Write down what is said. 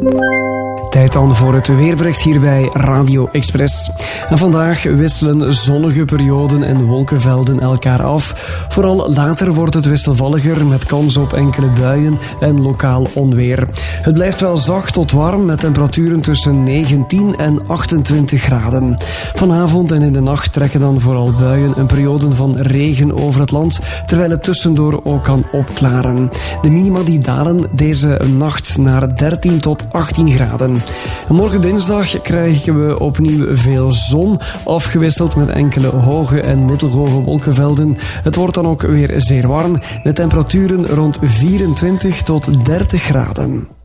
Tijd dan voor het weerbericht hier bij Radio Express. En vandaag wisselen zonnige perioden en wolkenvelden elkaar af. Vooral later wordt het wisselvalliger met kans op enkele buien en lokaal onweer. Het blijft wel zacht tot warm met temperaturen tussen 19 en 28 graden. Vanavond en in de nacht trekken dan vooral buien en perioden van regen over het land, terwijl het tussendoor ook kan opklaren. De minima die dalen deze nacht naar 13 tot 18 graden. Morgen dinsdag krijgen we opnieuw veel zon, afgewisseld met enkele hoge en middelhoge wolkenvelden. Het wordt dan ook weer zeer warm, met temperaturen rond 24 tot 30 graden.